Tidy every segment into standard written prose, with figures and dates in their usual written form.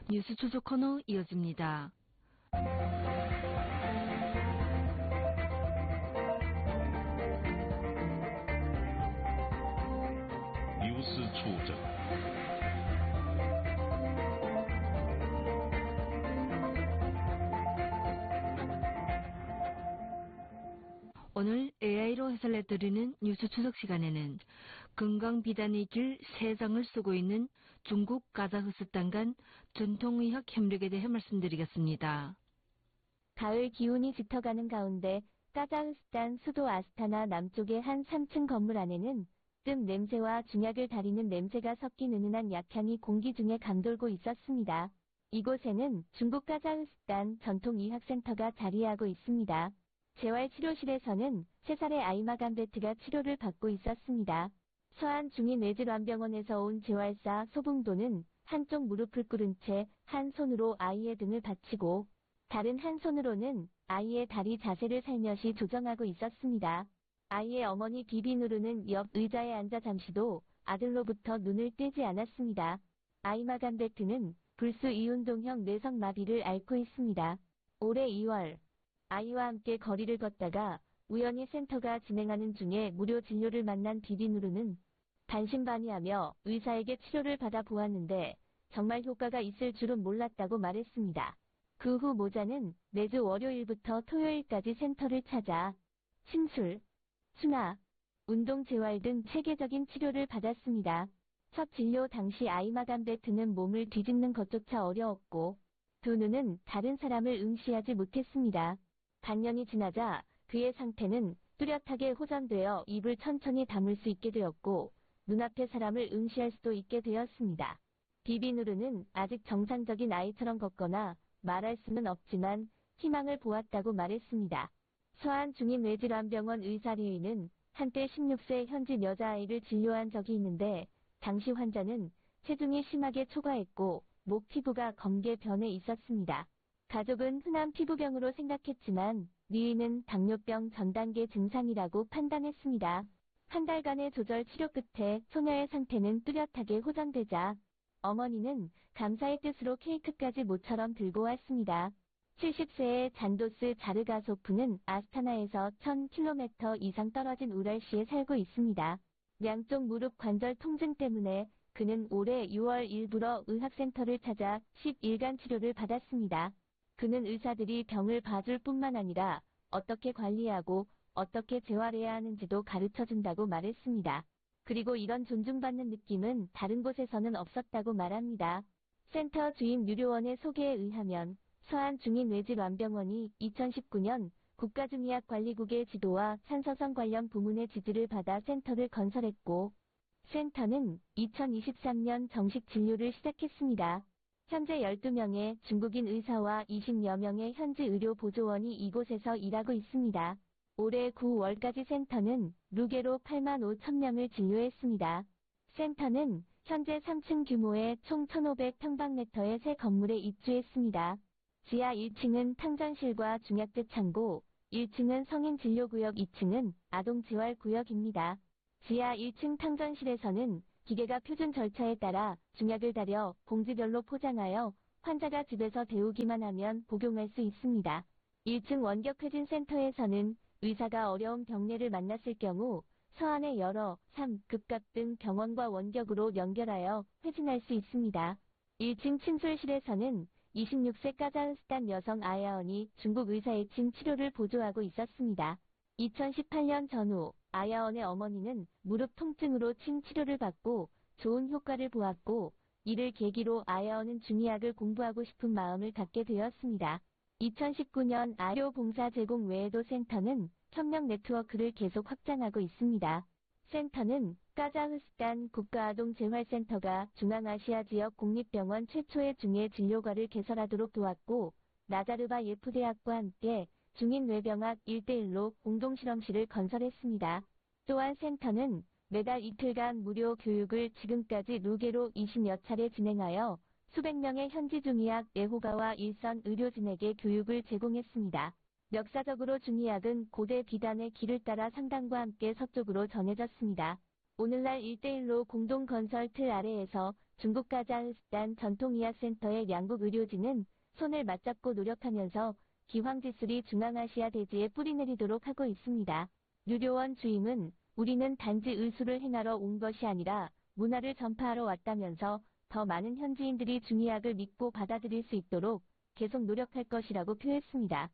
뉴스 추적 코너 이어집니다. 뉴스 추적. 오늘 AI로 해설해드리는 뉴스 추적 시간에는 건강 비단의 길 세상을 쓰고 있는 중국 카자흐스탄 간 전통의학 협력에 대해 말씀드리겠습니다. 가을 기온이 짙어가는 가운데 카자흐스탄 수도 아스타나 남쪽의 한 3층 건물 안에는 뜸 냄새와 중약을 다리는 냄새가 섞인 은은한 약향이 공기 중에 감돌고 있었습니다. 이곳에는 중국 카자흐스탄 전통의학센터가 자리하고 있습니다. 재활치료실에서는 3살의 아이마 간베트가 치료를 받고 있었습니다. 서안 중인외질환병원에서 온 재활사 소붕도는 한쪽 무릎을 꿇은 채 한 손으로 아이의 등을 받치고 다른 한 손으로는 아이의 다리 자세를 살며시 조정하고 있었습니다. 아이의 어머니 비비누르는 옆 의자에 앉아 잠시도 아들로부터 눈을 떼지 않았습니다. 아이마 간베트는 불수 이운동형 뇌성마비를 앓고 있습니다. 올해 2월 아이와 함께 거리를 걷다가 우연히 센터가 진행하는 중에 무료 진료를 만난 비비누르는 반신반의하며 의사에게 치료를 받아 보았는데 정말 효과가 있을 줄은 몰랐다고 말했습니다. 그 후 모자는 매주 월요일부터 토요일까지 센터를 찾아 심술, 순화, 운동 재활 등 체계적인 치료를 받았습니다. 첫 진료 당시 아이마 간베트는 몸을 뒤집는 것조차 어려웠고 두 눈은 다른 사람을 응시하지 못했습니다. 반년이 지나자 그의 상태는 뚜렷하게 호전되어 입을 천천히 다물 수 있게 되었고 눈앞의 사람을 응시할 수도 있게 되었습니다. 비비누르는 아직 정상적인 아이처럼 걷거나 말할 수는 없지만 희망을 보았다고 말했습니다. 서안 중인외질환병원 의사 리의는 한때 16세 현지 여자아이를 진료한 적이 있는데 당시 환자는 체중이 심하게 초과했고 목 피부가 검게 변해 있었습니다. 가족은 흔한 피부병으로 생각했지만 리의는 당뇨병 전 단계 증상이라고 판단했습니다. 한 달간의 조절 치료 끝에 소녀의 상태는 뚜렷하게 호전되자 어머니는 감사의 뜻으로 케이크까지 모처럼 들고 왔습니다. 70세의 잔도스 자르가소프는 아스타나에서 1000km 이상 떨어진 우랄시에 살고 있습니다. 양쪽 무릎 관절 통증 때문에 그는 올해 6월 일부러 의학센터를 찾아 10일간 치료를 받았습니다. 그는 의사들이 병을 봐줄 뿐만 아니라 어떻게 관리하고 어떻게 재활해야 하는지도 가르쳐준다고 말했습니다. 그리고 이런 존중받는 느낌은 다른 곳에서는 없었다고 말합니다. 센터 주임 유료원의 소개에 의하면 서안 중인외질환병원이 2019년 국가중의학관리국의 지도와 산서성 관련 부문의 지지를 받아 센터를 건설했고 센터는 2023년 정식 진료를 시작했습니다. 현재 12명의 중국인 의사와 20여 명의 현지 의료 보조원이 이곳에서 일하고 있습니다. 올해 9월까지 센터는 루게로 8만 5천 명을 진료했습니다. 센터는 현재 3층 규모의 총 1,500평방미터의 새 건물에 입주했습니다. 지하 1층은 탕전실과 중약제 창고, 1층은 성인 진료구역, 2층은 아동 재활구역입니다. 지하 1층 탕전실에서는 기계가 표준 절차에 따라 중약을 다려 봉지별로 포장하여 환자가 집에서 데우기만 하면 복용할 수 있습니다. 1층 원격회진센터에서는 의사가 어려운 병례를 만났을 경우 서안의 여러 3, 급각 등 병원과 원격으로 연결하여 회진할 수 있습니다. 1층 침술실에서는 26세 카자흐스탄 여성 아야언이 중국 의사의 침 치료를 보조하고 있었습니다. 2018년 전후 아야언의 어머니는 무릎 통증으로 침 치료를 받고 좋은 효과를 보았고 이를 계기로 아야언은 중의학을 공부하고 싶은 마음을 갖게 되었습니다. 2019년 아료 봉사 제공 외에도 센터는 협력 네트워크를 계속 확장하고 있습니다. 센터는 카자흐스탄 국가아동재활센터가 중앙아시아 지역 공립병원 최초의 중해 진료과를 개설하도록 도왔고 나자르바 예프대학과 함께 중인뇌병학 1:1로 공동실험실을 건설했습니다. 또한 센터는 매달 이틀간 무료 교육을 지금까지 루게로 20여 차례 진행하여 수백 명의 현지 중의학 예호가와 일선 의료진에게 교육을 제공했습니다. 역사적으로 중의학은 고대 비단의 길을 따라 상당과 함께 서쪽으로 전해졌습니다. 오늘날 1:1로 공동건설 틀 아래에서 중국 카자흐스탄 전통의학센터의 양국 의료진은 손을 맞잡고 노력하면서 기황지술이 중앙아시아 대지에 뿌리내리도록 하고 있습니다. 류료원 주임은 우리는 단지 의술을 행하러 온 것이 아니라 문화를 전파하러 왔다면서 더 많은 현지인들이 중의학을 믿고 받아들일 수 있도록 계속 노력할 것이라고 표했습니다.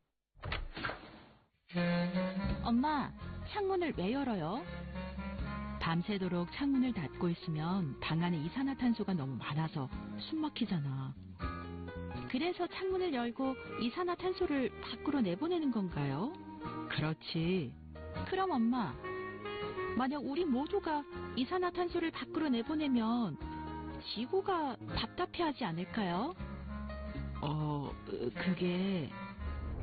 엄마, 창문을 왜 열어요? 밤새도록 창문을 닫고 있으면 방 안에 이산화탄소가 너무 많아서 숨 막히잖아. 그래서 창문을 열고 이산화탄소를 밖으로 내보내는 건가요? 그렇지. 그럼 엄마, 만약 우리 모두가 이산화탄소를 밖으로 내보내면 지구가 답답해하지 않을까요? 그게